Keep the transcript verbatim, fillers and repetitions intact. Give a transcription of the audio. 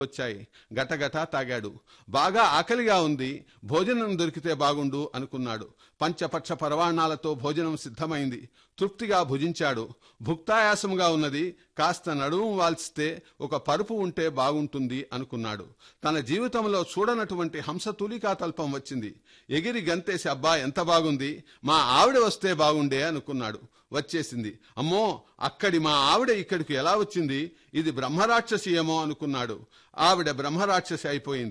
వచ్చాయి. గటగటా తాగాడు. బాగా ఆకలిగా ఉంది. భోజనం దొరికితే బాగుండు అనుకున్నాడు. పంచపక్ష పరవాణాలతో భోజనం సిద్ధమైంది. తృప్తిగా భుజించాడు. భుక్తాయాసముగా ఉన్నది. కాస్త నడుము వాల్చితే ఒక పరుపు ఉంటే బాగుంటుంది అనుకున్నాడు. తన జీవితంలో చూడనటువంటి హంసతూలికా తల్పం వచ్చింది. ఎగిరి గంతేసి అబ్బా ఎంత బాగుంది, మా ఆవిడ వస్తే బాగుండే అనుకున్నాడు. వచ్చేసింది. అమ్మో, అక్కడి మా ఆవిడ ఇక్కడికి ఎలా వచ్చింది, ఇది బ్రహ్మరాక్షసి ఏమో అనుకున్నాడు. ఆవిడ బ్రహ్మరాక్షసి అయిపోయింది.